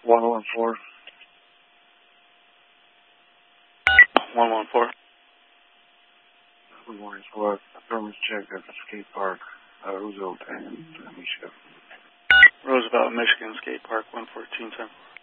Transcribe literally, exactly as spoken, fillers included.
one one four. one one four. Good morning, squad. Affirmative check at the skate park, uh, Roosevelt and uh, Michigan. Roosevelt, Michigan, skate park, one fourteen ten.